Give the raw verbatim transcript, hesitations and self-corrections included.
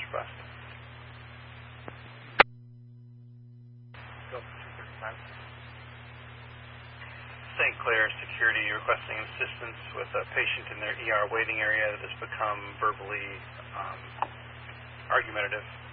request. Saint Clair Security requesting assistance with a patient in their E R waiting area that has become verbally um, argumentative.